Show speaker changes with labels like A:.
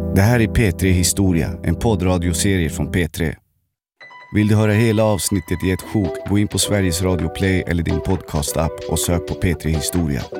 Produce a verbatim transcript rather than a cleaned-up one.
A: Det här är P tre Historia, en poddradioserie från P tre. Vill du höra hela avsnittet i ett sjok, gå in på Sveriges Radio Play eller din podcast-app och sök på P tre Historia.